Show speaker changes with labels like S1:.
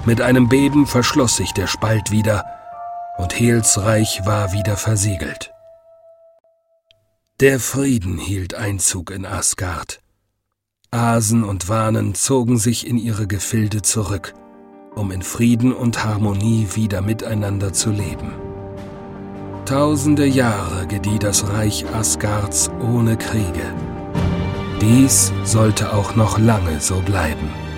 S1: Mit einem Beben verschloss sich der Spalt wieder, und Hels Reich war wieder versiegelt. Der Frieden hielt Einzug in Asgard. Asen und Wanen zogen sich in ihre Gefilde zurück, um in Frieden und Harmonie wieder miteinander zu leben. Tausende Jahre gedieh das Reich Asgards ohne Kriege. Dies sollte auch noch lange so bleiben.